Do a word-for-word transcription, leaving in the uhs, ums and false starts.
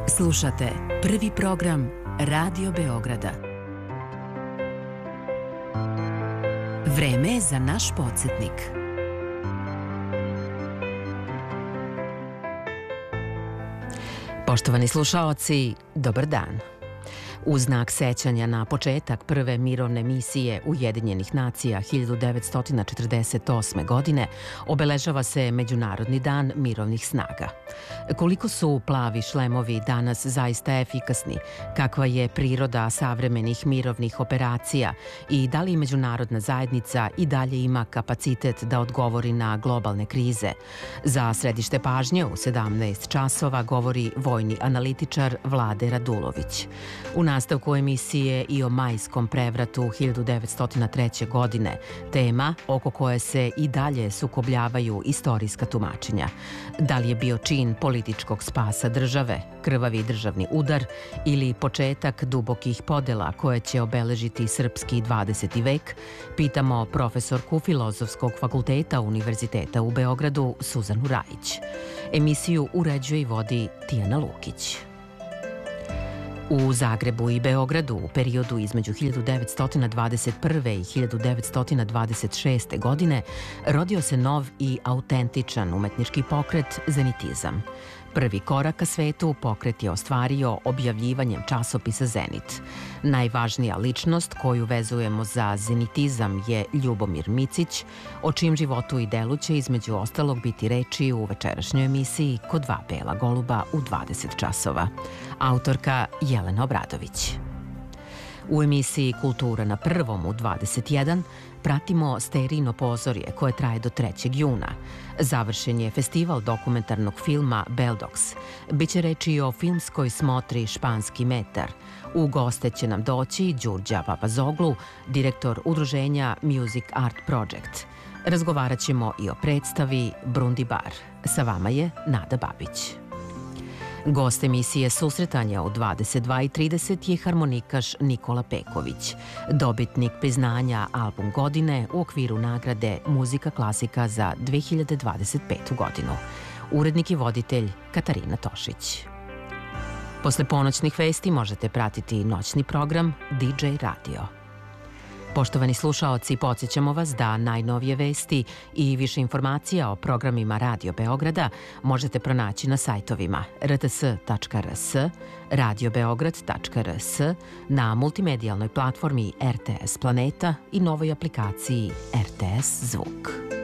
Slušate prvi program Radio Beograda. Vreme je za naš podsjetnik. Poštovani slušaoci, dobar dan. U znak sećanja na početak prve mirovne misije Ujedinjenih nacija hiljadu devetsto četrdeset osme. godine obeležava se Međunarodni dan mirovnih snaga. Koliko su plavi šlemovi danas zaista efikasni, kakva je priroda savremenih mirovnih operacija i da li međunarodna zajednica i dalje ima kapacitet da odgovori na globalne krize? Za središte pažnje u sedamnaest časova govori vojni analitičar Vlade Radulović. U nastavku emisije i o majskom prevratu hiljadu devetsto treće. godine, tema oko koje se i dalje sukobljavaju istorijska tumačenja. Da li je bio čin političkog spasa države, krvavi državni udar ili početak dubokih podela koje će obeležiti srpski dvadeseti vek, pitamo profesorku Filozofskog fakulteta Univerziteta u Beogradu Suzanu Rajić. Emisiju uređuje i vodi Tijana Lukić. U Zagrebu i Beogradu u periodu između hiljadu devetsto dvadeset prve. i hiljadu devetsto dvadeset šeste. godine rodio se nov i autentičan umetnički pokret Zenitizam. Prvi korak ka svetu pokret je ostvario objavljivanjem časopisa Zenit. Najvažnija ličnost koju vezujemo za zenitizam je Ljubomir Micić, o čijem životu i delu će između ostalog biti reči u večerašnjoj emisiji Kod dva bela goluba u dvadeset časova. Autorka Jelena Obradović. U emisiji Kultura na prvom u dvadeset jedan pratimo sterijno pozorje koje traje do trećeg juna. Završen je festival dokumentarnog filma Beldox. Biće reči i o filmskoj smotri Španski metar. U goste će nam doći Đurđa Papazoglu, direktor udruženja Music Art Project. Razgovarat ćemo i o predstavi Brundi Bar. Sa vama je Nada Babić. Gost emisije Susretanja u dvadeset dva i trideset je harmonikaš Nikola Peković, dobitnik priznanja Album godine u okviru nagrade Muzika klasika za dve hiljade dvadeset petu. godinu. Urednik i voditelj Katarina Tošić. Posle ponoćnih vesti možete pratiti noćni program D J Radio. Poštovani slušaoci, podsjećamo vas da najnovije vesti i više informacija o programima Radio Beograda možete pronaći na sajtovima r t s tačka r s, radio beograd tačka r s, na multimedijalnoj platformi R T S Planeta i novoj aplikaciji R T S Zvuk.